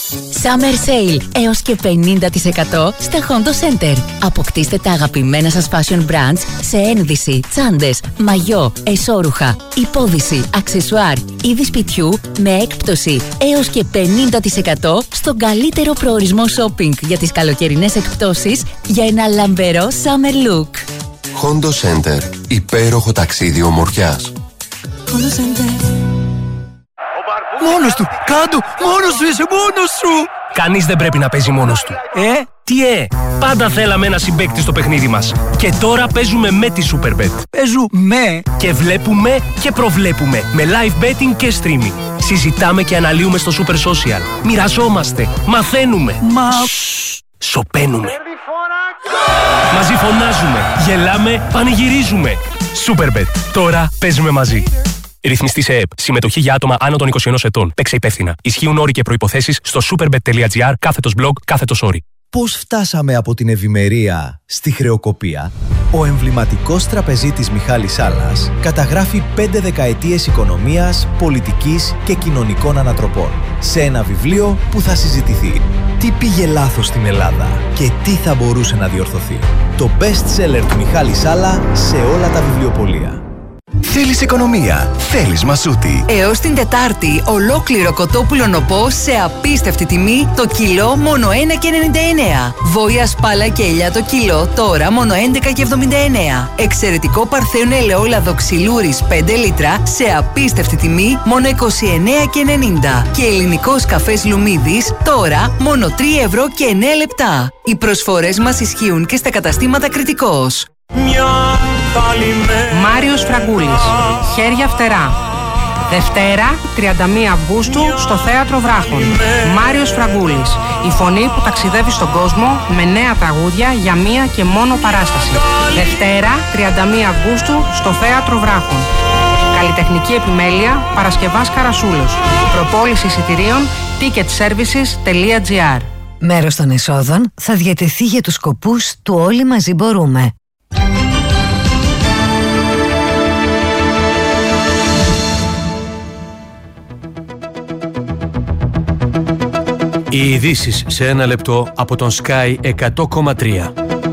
Summer Sale έως και 50% στα Hondo Center. Αποκτήστε τα αγαπημένα σας fashion brands σε ένδυση, τσάντες, μαγιό, εσώρουχα, υπόδυση, αξεσουάρ, είδη σπιτιού με έκπτωση έως και 50% στον καλύτερο προορισμό shopping για τις καλοκαιρινές εκπτώσεις για ένα λαμπερό summer look. Hondo Center. Υπέροχο ταξίδι ομορφιάς. Hondo Center. Μόνος του! Κάντο! Μόνος σου είσαι! Μόνος σου! Κανείς δεν πρέπει να παίζει μόνος του. Τι πάντα θέλαμε ένα συμπαίκτη στο παιχνίδι μας. Και τώρα παίζουμε με τη Superbet. Παίζουμε! Και βλέπουμε και προβλέπουμε με live betting και streaming. Συζητάμε και αναλύουμε στο Super Social. Μοιραζόμαστε, μαθαίνουμε. Σωπαίνουμε. Μαζί φωνάζουμε, γελάμε, πανηγυρίζουμε. Superbet. Τώρα παίζουμε μαζί. Ρυθμιστή σε ΕΕΠ. Συμμετοχή για άτομα άνω των 21 ετών. Παίξε υπεύθυνα. Ισχύουν όροι και προϋποθέσεις στο superbet.gr/blog/όροι. Πώς φτάσαμε από την ευημερία στη χρεοκοπία? Ο εμβληματικός τραπεζίτης Μιχάλης Σάλλας καταγράφει 5 δεκαετίες οικονομίας, πολιτικής και κοινωνικών ανατροπών σε ένα βιβλίο που θα συζητηθεί. Τι πήγε λάθος στην Ελλάδα και τι θα μπορούσε να διορθωθεί? Το best seller του Μιχάλη Σάλλα σε όλα τα βιβλιοπωλεία. Θέλεις οικονομία, θέλεις μασούτη. Έως την Τετάρτη, ολόκληρο κοτόπουλο νοπό σε απίστευτη τιμή, το κιλό μόνο 1,99. Βόηα σπάλα και ελιά το κιλό, τώρα μόνο 11,79. Εξαιρετικό παρθένο ελαιόλαδο ξυλούρης 5 λίτρα σε απίστευτη τιμή, μόνο 29,90. Και ελληνικός καφές Λουμίδης, τώρα μόνο 3€9. Οι προσφορές μας ισχύουν και στα καταστήματα Κρητικός. Μάριος Φραγκούλης, Χέρια φτερά. Δευτέρα, 31 Αυγούστου, στο Θέατρο Βράχων. Μάριος Φραγκούλης, η φωνή που ταξιδεύει στον κόσμο με νέα τραγούδια για μία και μόνο παράσταση. Δευτέρα, 31 Αυγούστου, στο Θέατρο Βράχων. Καλλιτεχνική επιμέλεια, Παρασκευάς Καρασούλος. Προπόληση εισιτηρίων, ticketservices.gr. Μέρος των εσόδων θα διατεθεί για τους σκοπούς του Όλοι Μαζί Μπορούμε. Οι ειδήσεις σε ένα λεπτό από τον Sky 100,3.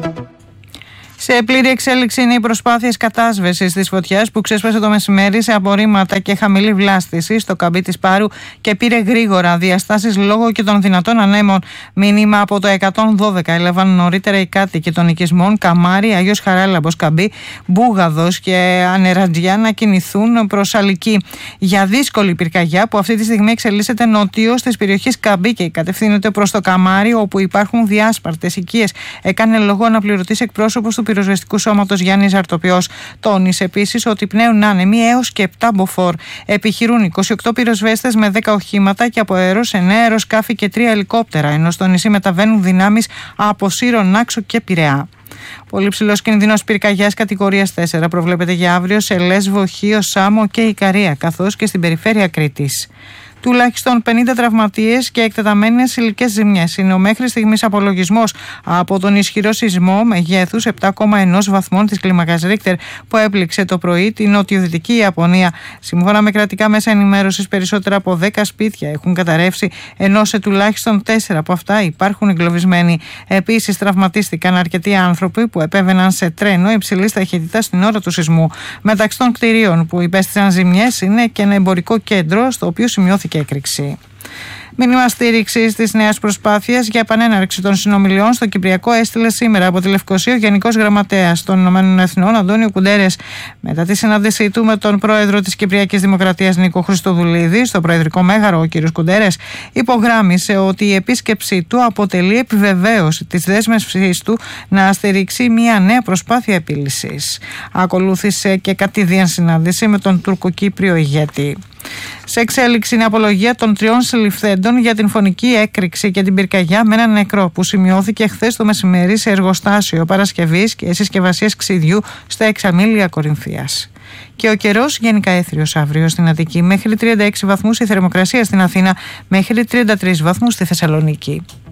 Σε πλήρη εξέλιξη είναι οι προσπάθειες κατάσβεσης της φωτιάς που ξέσπασε το μεσημέρι σε απορρίμματα και χαμηλή βλάστηση στο καμπί της Πάρου και πήρε γρήγορα διαστάσεις λόγω και των δυνατών ανέμων. Μήνυμα από το 112 έλαβαν νωρίτερα οι κάτοικοι των οικισμών Καμάρι, Αγιος Χαράλαμπος, Καμπί, Μπούγαδος και Ανερατζιά να κινηθούν προς Αλική. Για δύσκολη πυρκαγιά που αυτή τη στιγμή εξελίσσεται νότιος της περιοχής Καμπί και κατευθύνεται προς το Καμάρι, όπου υπάρχουν διάσπαρτες οικίες. Έκανε λόγο αναπληρωτής εκπρόσωπος του πυροσβεστικού σώματος Γιάννης Ζαρτοποιός. Τόνισε επίσης ότι πνέουν άνεμοι έως και 7 μποφόρ. Επιχειρούν 28 πυροσβέστες με 10 οχήματα και από αέρος 9 αεροσκάφη και 3 ελικόπτερα, ενώ στο νησί μεταβαίνουν δυνάμεις από Σύρο, Νάξο και Πειραιά. Πολύ ψηλός κινδύνος πυρκαγιάς κατηγορίας 4 προβλέπεται για αύριο σε Λέσβο, Χίο, Σάμο και Ικαρία, καθώς και στην περιφέρεια Κρήτης. Τουλάχιστον 50 τραυματίες και εκτεταμένες υλικές ζημιές είναι ο μέχρι στιγμής απολογισμός από τον ισχυρό σεισμό μεγέθους 7,1 βαθμών της κλίμακας Ρίχτερ που έπληξε το πρωί την νοτιοδυτική Ιαπωνία. Σύμφωνα με κρατικά μέσα ενημέρωσης, περισσότερα από 10 σπίτια έχουν καταρρεύσει, ενώ σε τουλάχιστον 4 από αυτά υπάρχουν εγκλωβισμένοι. Επίσης, τραυματίστηκαν αρκετοί άνθρωποι που επέβαιναν σε τρένο υψηλής ταχύτητας την ώρα του σεισμού. Μεταξύ των κτηρίων που υπέστησαν ζημιές είναι και ένα εμπορικό κέντρο, στο οποίο σημειώθηκε έκρηξη. Μήνυμα στήριξη τη νέα προσπάθεια για επανέναρξη των συνομιλιών στο Κυπριακό έστειλε σήμερα από τη Λευκοσία ο Γενικός Γραμματέας των Ηνωμένων Εθνών, Αντώνιο Κουντέρες. Μετά τη συνάντησή του με τον πρόεδρο της Κυπριακής Δημοκρατίας, Νίκο Χριστοδουλίδη, στο Προεδρικό Μέγαρο, ο κ. Κουντέρες υπογράμμισε ότι η επίσκεψή του αποτελεί επιβεβαίωση της δέσμευσής του να στηρίξει μια νέα προσπάθεια επίλυσης. Ακολούθησε και κατηδίαν συνάντηση με τον Τουρκοκύπριο ηγέτη. Σε εξέλιξη είναι η απολογία των 3 συλληφθέντων για την φωνική έκρηξη και την πυρκαγιά με έναν νεκρό που σημειώθηκε χθες το μεσημέρι σε εργοστάσιο παρασκευής και συσκευασίας ξυδιού στα Εξαμήλια Κορινθίας. Και ο καιρός γενικά έθριος αύριο στην Αττική, μέχρι 36 βαθμούς η θερμοκρασία στην Αθήνα, μέχρι 33 βαθμούς στη Θεσσαλονίκη.